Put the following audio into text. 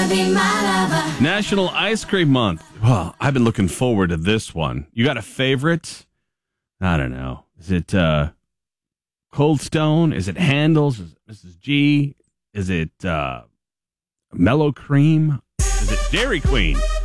be my lover. National Ice Cream Month. Well, I've been looking forward to this one. You got a favorite? I don't know. Is it Cold Stone? Is it Handles? Is it Mrs. G? Is it Mellow Cream? Is it Dairy Queen?